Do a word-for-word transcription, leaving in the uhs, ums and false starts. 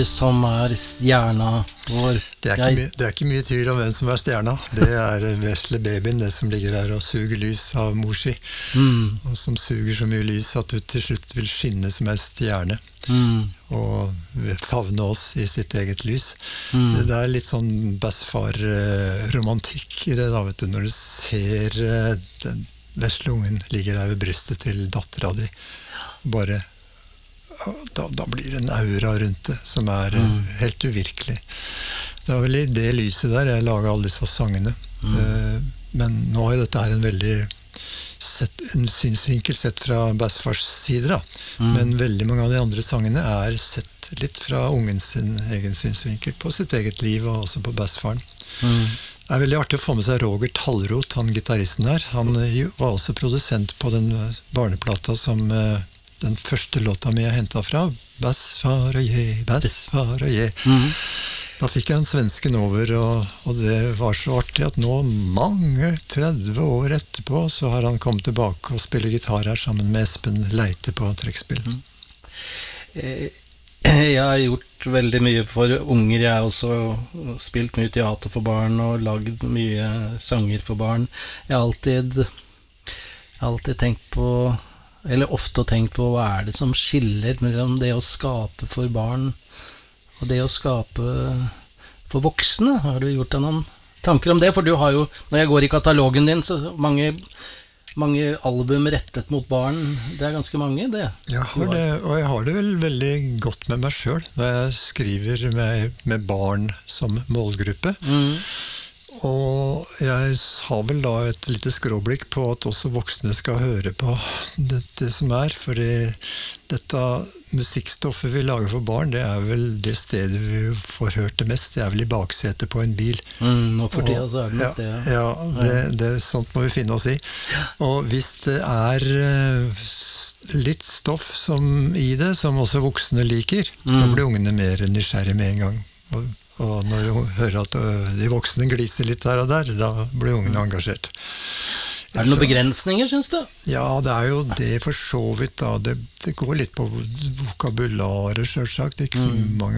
Som er stjerna vår. Det er, ikke my- det er ikke mye tvil om hvem som er stjerna. Det er vesle babyen, det som ligger her og suger lys av mor si. Mm. Og som suger så mye lys at du til slutt vil skinne som en stjerne. Mm. Og favne oss i sitt eget lys. Mm. Det, det er litt sånn bestefar-romantikk i det, da, vet du. Når du ser uh, den vesle ungen ligger der ved brystet til dattera di. Bare Da, da blir det en aura rundt det som er mm. helt uvirkelig. Det var vel i det lyset der jeg laget alle disse sangene. Mm. Uh, men nå er dette her en veldig sett, en synsvinkel sett fra Bassfars side da. Mm. Men veldig mange av de andre sangene er sett litt fra ungen sin egen synsvinkel på sitt eget liv og også på Bassfaren. Mm. Det er veldig artig å få med seg Roger Tallroth, han gitaristen her. Han var også produsent på den barneplata som uh, den første låta mi jeg hentet fra, Bassfar og je, Bassfar og je. Mm. Da fikk jeg en svensken over, og, og det var så artig at nå, mange tretti år etterpå, så har han kommet tilbake og spiller gitar her sammen med Espen Leite på trekkspill. Mm. Jeg har gjort veldig mye for unger. Jeg har også spilt mye teater for barn og lagd mye sanger for barn. Jeg har alltid, jeg har alltid tenkt på eller ofte tenkt på hva er det som skiller mellom det å skape for barn og det å skape for voksne. Har du gjort deg noen tanker om det? For du har jo, når jeg går i katalogen din, så mange, mange album rettet mot barn. Det er ganske mange, det. Jeg har det, og jeg har det vel veldig godt med meg selv når jeg skriver med, med barn som målgruppe. Mm. Og jeg har vel da et lite skråblikk på at også voksne skal høre på dette som er, fordi dette musikkstoffet vi lager for barn, det er vel det stedet vi får hørt det mest. Det er vel i baksetet på en bil. Mm, og for tida så er det nok det. Ja, ja det, det, sånt må vi finne oss i. Og hvis det er litt stoff som i det, som også voksne liker, mm. så blir ungene mer nysgjerrige med en gang. Og Og når du hører at de voksne gliser litt her og der, da blir ungene engasjert. Er det noen begrensninger, synes du? Ja, det er jo det for så vidt da. Det, det går litt på vokabularet, selvsagt. Ikke for mm. mange